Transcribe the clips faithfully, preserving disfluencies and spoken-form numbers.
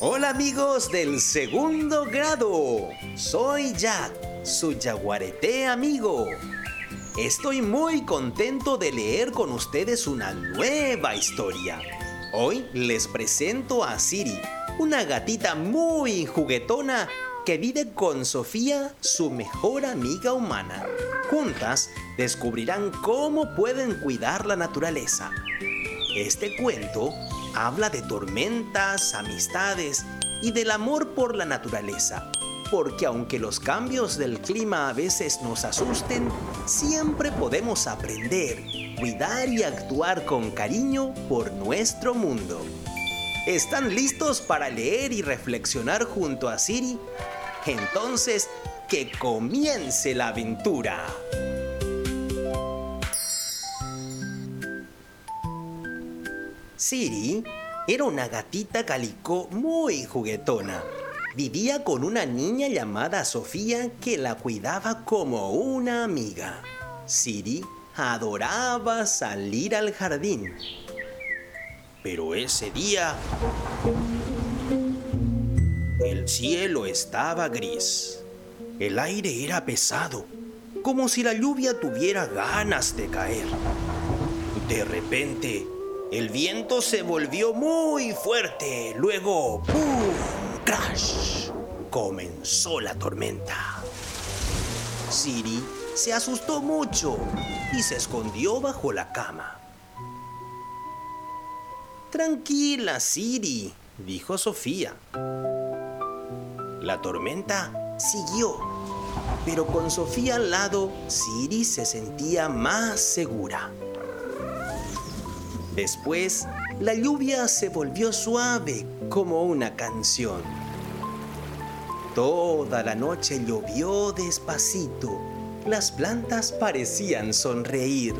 Hola amigos del segundo grado, soy Jack, su yaguareté amigo. Estoy muy contento de leer con ustedes una nueva historia. Hoy les presento a Siri, una gatita muy juguetona que vive con Sofía, su mejor amiga humana. Juntas descubrirán cómo pueden cuidar la naturaleza. Este cuento habla de tormentas, amistades y del amor por la naturaleza, porque aunque los cambios del clima a veces nos asusten, siempre podemos aprender, cuidar y actuar con cariño por nuestro mundo. ¿Están listos para leer y reflexionar junto a Siri? Entonces, ¡que comience la aventura! Siri era una gatita calicó muy juguetona. Vivía con una niña llamada Sofía que la cuidaba como una amiga. Siri adoraba salir al jardín. Pero ese día, el cielo estaba gris. El aire era pesado, como si la lluvia tuviera ganas de caer. De repente, el viento se volvió muy fuerte. Luego, ¡pum! ¡Crash! Comenzó la tormenta. Siri se asustó mucho y se escondió bajo la cama. Tranquila, Siri, dijo Sofía. La tormenta siguió, pero con Sofía al lado, Siri se sentía más segura. Después, la lluvia se volvió suave como una canción. Toda la noche llovió despacito. Las plantas parecían sonreír.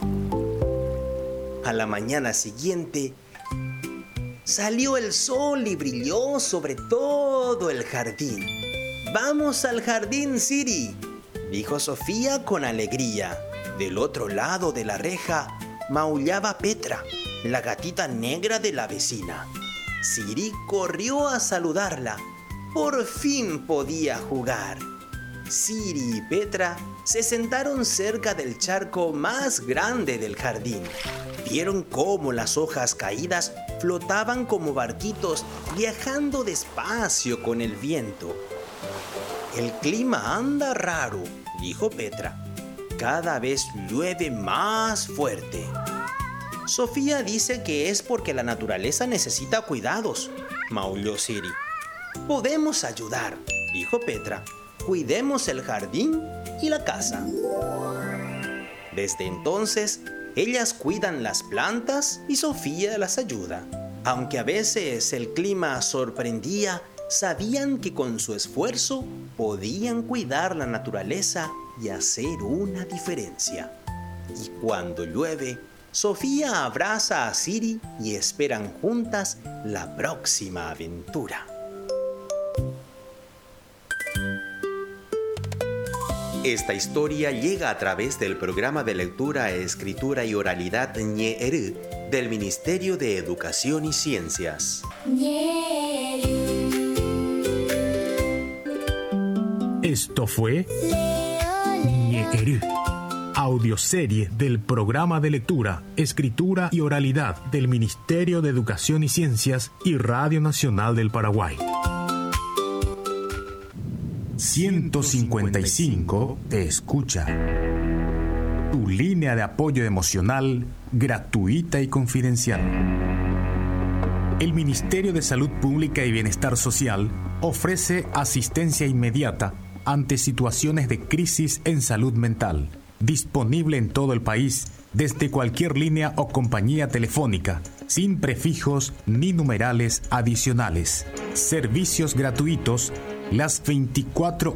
A la mañana siguiente, salió el sol y brilló sobre todo el jardín. ¡Vamos al jardín, Siri!, dijo Sofía con alegría. Del otro lado de la reja, maullaba Petra, la gatita negra de la vecina. Siri corrió a saludarla. Por fin podía jugar. Siri y Petra se sentaron cerca del charco más grande del jardín. Vieron cómo las hojas caídas flotaban como barquitos viajando despacio con el viento. El clima anda raro, dijo Petra. Cada vez llueve más fuerte. Sofía dice que es porque la naturaleza necesita cuidados, maulló Siri. Podemos ayudar, dijo Petra. Cuidemos el jardín y la casa. Desde entonces, ellas cuidan las plantas y Sofía las ayuda. Aunque a veces el clima sorprendía, sabían que con su esfuerzo podían cuidar la naturaleza y hacer una diferencia. Y cuando llueve, Sofía abraza a Siri y esperan juntas la próxima aventura. Esta historia llega a través del programa de lectura, escritura y oralidad Ñe'erü del Ministerio de Educación y Ciencias. Esto fue Ñe'erü, audioserie del programa de lectura, escritura y oralidad del Ministerio de Educación y Ciencias y Radio Nacional del Paraguay. ciento cincuenta y cinco te escucha. Tu línea de apoyo emocional gratuita y confidencial. El Ministerio de Salud Pública y Bienestar Social ofrece asistencia inmediata ante situaciones de crisis en salud mental, disponible en todo el país desde cualquier línea o compañía telefónica, sin prefijos ni numerales adicionales. Servicios gratuitos las veinticuatro